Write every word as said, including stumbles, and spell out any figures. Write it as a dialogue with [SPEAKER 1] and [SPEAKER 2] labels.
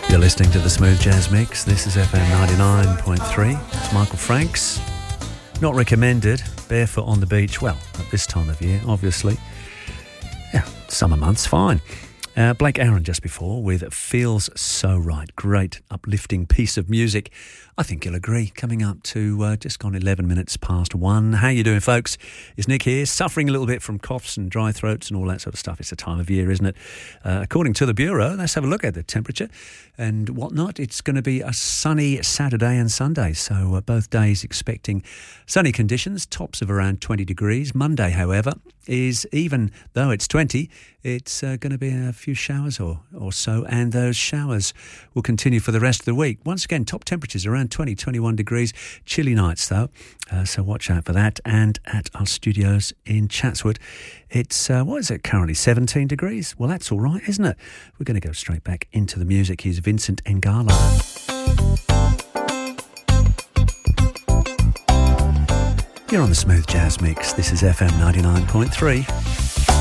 [SPEAKER 1] You're listening to the Smooth Jazz Mix. This is F M ninety-nine point three. It's Michael Franks. Not recommended. Barefoot on the beach. Well, at this time of year, obviously. Yeah, summer months, fine. Uh, Blake Aaron just before with Feels So Right. Great uplifting piece of music. I think you'll agree. Coming up to uh, just gone eleven minutes past one. How you doing, folks? It's Nick here, suffering a little bit from coughs and dry throats and all that sort of stuff. It's the time of year, isn't it? Uh, according to the Bureau, let's have a look at the temperature and whatnot. It's going to be a sunny Saturday and Sunday. So uh, both days expecting sunny conditions, tops of around twenty degrees. Monday, however, is even though it's twenty, it's uh, going to be a few showers or, or so, and those showers will continue for the rest of the week. Once again, top temperatures around twenty, twenty-one degrees. Chilly nights, though, uh, so watch out for that. And at our studios in Chatswood, it's, uh, what is it currently, seventeen degrees? Well, that's all right, isn't it? We're going to go straight back into the music. Here's Vincent Ngala. You're on the Smooth Jazz Mix. This is F M ninety-nine point three.